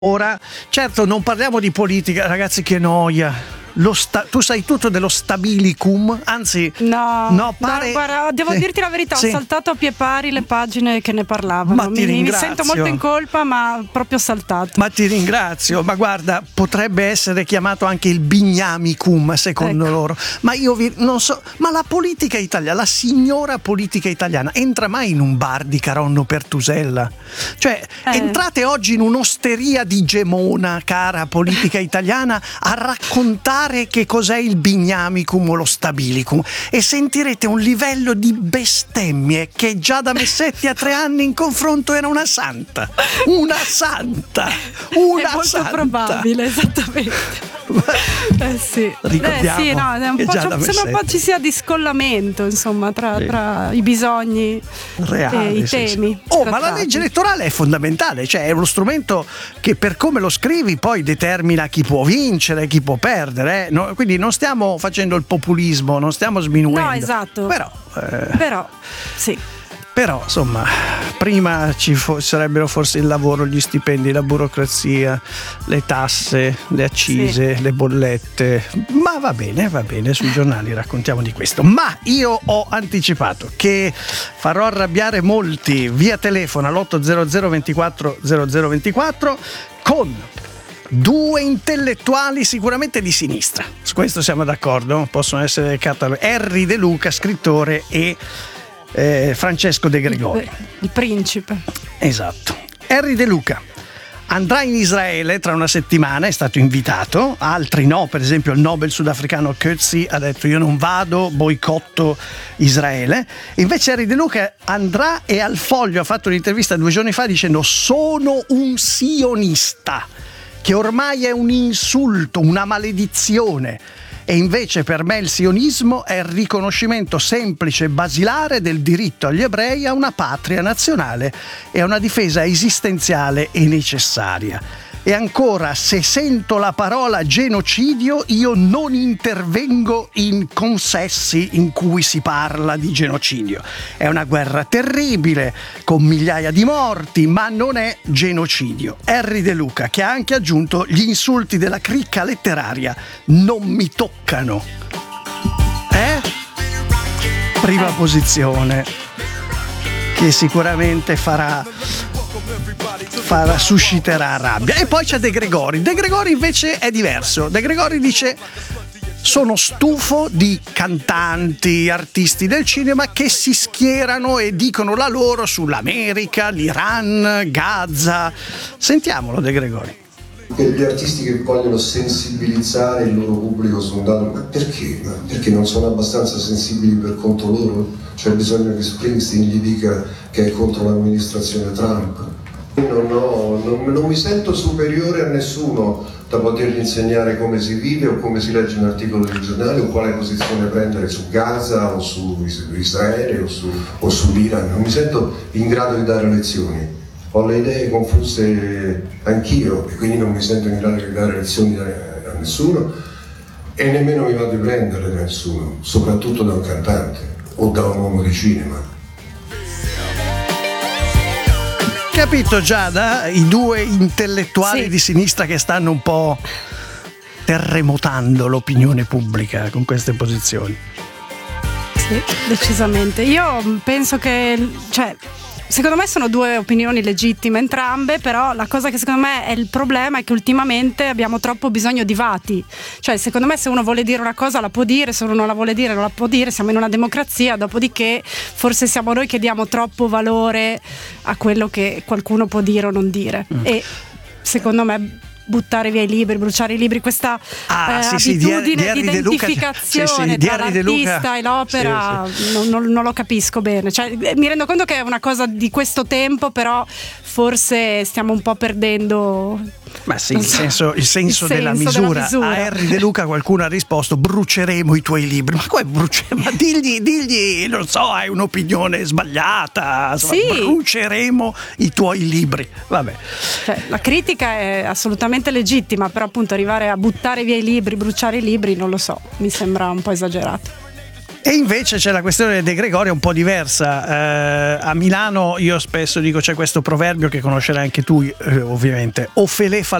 Ora, certo, non parliamo di politica, ragazzi, che noia. Tu sai tutto dello stabilicum? Anzi, no, pare. Guarda, devo dirti la verità, sì. Ho saltato a pie pari le pagine che ne parlavano. Ma ti mi ringrazio. sento molto in colpa, ma proprio saltato. Ma ti ringrazio, ma guarda, potrebbe essere chiamato anche il bignamicum, secondo loro. Ma io non so, ma la politica italiana, la signora politica italiana, entra mai in un bar di Caronno Pertusella? Cioè, entrate oggi in un'osteria di Gemona, cara politica italiana, a raccontare che cos'è il bignamicum o lo stabilicum e sentirete un livello di bestemmie che già da Messetti a 3 anni in confronto era una santa. È molto probabile, esattamente. Sì. Ricordiamo sembra un po' ci sia discollamento, insomma, tra i bisogni reali, e i temi. Ma la legge elettorale è fondamentale, cioè è uno strumento che per come lo scrivi poi determina chi può vincere, chi può perdere. No, quindi non stiamo facendo il populismo, non stiamo sminuendo. No, esatto. Però sì. Però insomma, prima ci sarebbero forse il lavoro, gli stipendi, la burocrazia, le tasse, le accise, le bollette. Ma va bene, sui giornali raccontiamo di questo. Ma io ho anticipato che farò arrabbiare molti via telefono all'800 24 0024 con 2 intellettuali sicuramente di sinistra. Su questo siamo d'accordo? Possono essere Erri De Luca, scrittore, e Francesco De Gregori, il principe. Esatto. Erri De Luca andrà in Israele tra una settimana, è stato invitato, altri no, per esempio il Nobel sudafricano Coetzee ha detto io non vado, boicotto Israele. Invece Erri De Luca andrà e al Foglio ha fatto un'intervista 2 giorni fa dicendo sono un sionista, che ormai è un insulto, una maledizione. E invece per me il sionismo è il riconoscimento semplice e basilare del diritto agli ebrei a una patria nazionale e a una difesa esistenziale e necessaria. E ancora, se sento la parola genocidio, io non intervengo in consessi in cui si parla di genocidio. È una guerra terribile, con migliaia di morti, ma non è genocidio. Erri De Luca, che ha anche aggiunto gli insulti della cricca letteraria, non mi toccano. Prima posizione, che sicuramente susciterà rabbia. E poi c'è De Gregori. De Gregori invece è diverso. De Gregori dice sono stufo di cantanti, artisti del cinema che si schierano e dicono la loro sull'America, l'Iran, Gaza. Sentiamolo De Gregori. Per gli artisti che vogliono sensibilizzare il loro pubblico su un dato, ma perché? Perché non sono abbastanza sensibili per conto loro? C'è bisogno che Springsteen gli dica che è contro l'amministrazione Trump? Non mi sento superiore a nessuno da potergli insegnare come si vive o come si legge un articolo del giornale o quale posizione prendere su Gaza o su Israele o sull'Iran. Non mi sento in grado di dare lezioni. Ho le idee confuse anch'io e quindi non mi sento in grado di dare lezioni a nessuno e nemmeno mi vado a prenderle da nessuno, soprattutto da un cantante o da un uomo di cinema. Capito Giada? I 2 intellettuali di sinistra che stanno un po' terremotando l'opinione pubblica con queste posizioni. Sì, decisamente. Io penso che, secondo me sono 2 opinioni legittime entrambe, però la cosa che secondo me è il problema è che ultimamente abbiamo troppo bisogno di vati. Cioè, secondo me se uno vuole dire una cosa la può dire, se uno non la vuole dire non la può dire, siamo in una democrazia, dopodiché forse siamo noi che diamo troppo valore a quello che qualcuno può dire o non dire. E secondo me buttare via i libri, bruciare i libri, questa abitudine di identificazione tra l'artista e l'opera, non lo capisco bene. Cioè, mi rendo conto che è una cosa di questo tempo, però forse stiamo un po' perdendo. Ma sì, il senso della misura. A Erri De Luca qualcuno ha risposto bruceremo i tuoi libri. Ma come bruceremo? Ma digli, non so, hai un'opinione sbagliata. Bruceremo i tuoi libri. Vabbè. La critica è assolutamente legittima, però appunto arrivare a buttare via i libri, bruciare i libri, non lo so, mi sembra un po' esagerato. E invece c'è la questione De Gregorio un po' diversa. A Milano io spesso dico c'è questo proverbio che conoscerai anche tu ovviamente: o Felè fa